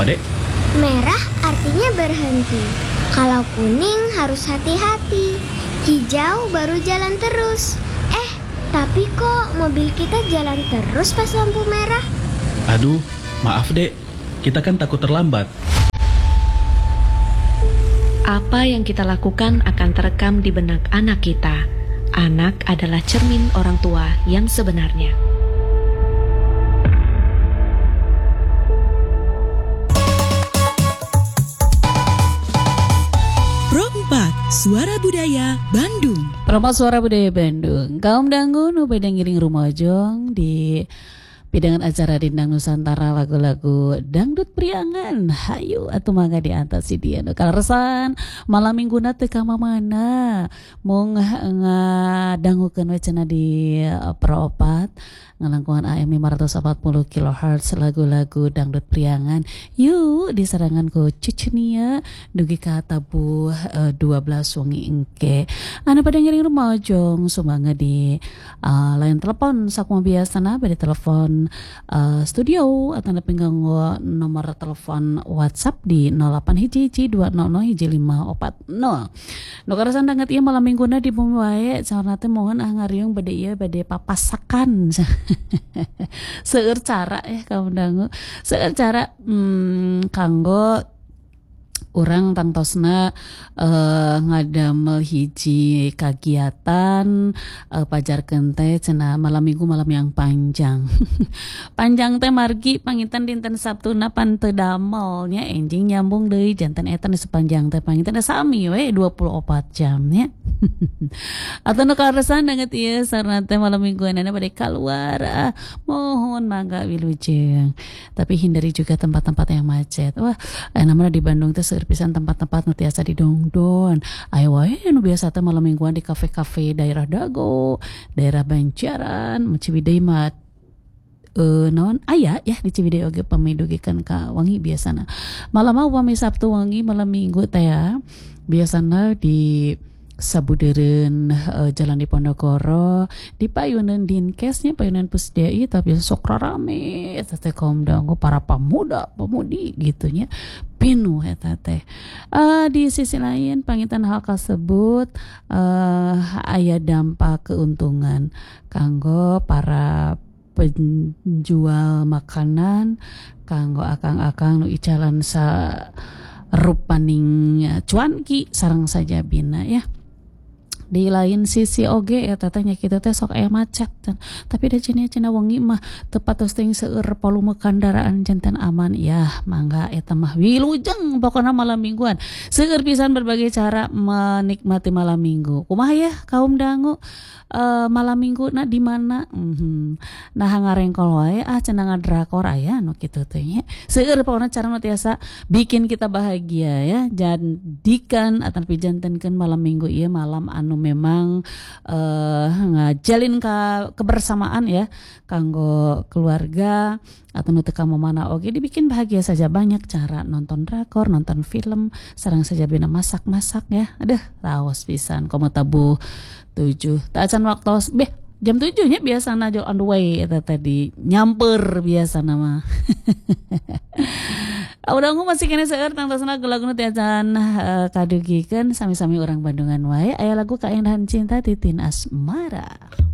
Apa, Dek? Merah artinya berhenti. Kalau kuning harus hati-hati. Hijau baru jalan terus. Tapi kok mobil kita jalan terus pas lampu merah? Aduh, maaf, Dek. Kita kan takut terlambat. Apa yang kita lakukan akan terekam di benak anak kita. Anak adalah cermin orang tua yang sebenarnya. Pro 4 Suara Budaya Bandung. Perempat Suara Budaya Bandung. Kaum dangu nu bedang giring rumojong di pidangan acara Dindang Nusantara lagu-lagu dangdut priangan. Hayu atuh mangga di atas si dia nu kaleresan malam mingguna teu ka mana. Mung ngadangukeun we cenah di Pro 4 ngalangkungan AM 540 kHz lagu-lagu dangdut priangan. Yuk diserangan ku Cucunia dugi ka tabuh 12 wengi engke. Anu pada ngiring rumojong sumangga di lain telepon sakumaha biasana bade telepon studio atau pengganggu nomor telepon WhatsApp di 0811200540. Nu karasan danget ieu malam mingguna di bumi wae sarana teh mohon ngariung bade ieu bade papasakan. Seueur cara kaum dangu. Seueur cara kanggo urang tangtosna ngadamel hiji kagiatan pajarkeun teh cenah malam minggu malam yang panjang. Panjang teh margi panginten dinten Sabtuna pan teu damel nya enjing nyambung deui janten eta nu sepanjang teh panginten sami we 24 jam nya. Atuh nu karesan danget ieu sareng teh malam mingguanana bade kaluar mohon mangga wilujeng. Tapi hindari juga tempat-tempat yang macet. Wah, namanya di Bandung teh seueur pisan tempat-tempat nu tiasa didongdon. Aya wae nu biasa teh malam mingguan di kafe-kafe daerah Dago, daerah Banjaran, Ciwidey mah naon aya ya di Ciwidey oge pamidugikeun ka wangi biasana. Malam upami Sabtu wangi malam Minggu teh ya. Biasana di Sabudeureun Jalan Diponegoro di payunan Dinkesnya payunan Pusdai tapi sok rame eta teh kaum dangu para pemuda pemudi gitunya pinuh eta teh. Di sisi lain panginten hal kasebut aya dampak keuntungan kanggo para penjual makanan kanggo akang-akang nu icalan sa rupaning cuanki sareng saja bina ya. Di lain sisi oge ya tatanya kita teh sok aya macet tapi da cenah wengi mah tepat teuing seueur volume kendaraan janten aman ya mangga eta mah wilujeng pokona malam mingguan seueur pisan berbagai cara menikmati malam minggu. Kumaha ya kaum dangu malam minggu di mana nah ngarengkol wae cenah ngadrakor aya anu kitu teh nya seueur pokona cara nu tiasa bikin kita bahagia ya. Jadikan ataupun jantenkeun malam minggu ieu malam anu memang ngajalin kebersamaan ya kanggo keluarga atau nu teu ka mana oge dibikin bahagia saja. Banyak cara nonton drakor, nonton film, sareng saja bina masak-masak ya. Aduh raos pisan komo tabuh 7 taacan waktos jam 7 nya biasana on the way eta tadi nyamper biasana mah. Udah masih kene seueur tangtosna lagu nu tiacan kadugikeun sami-sami urang Bandungan wae aya lagu Keindahan Cinta Titin Asmara.